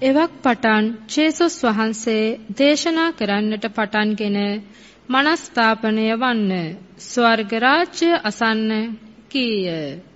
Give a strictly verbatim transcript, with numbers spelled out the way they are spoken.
එවක් පටන් ජේසුස් වහන්සේ දේශනා කරන්නට පටන්ගෙන මනස්ථාපනය වන්න ස්වර්ග රාජ්‍ය අසන්න කීය.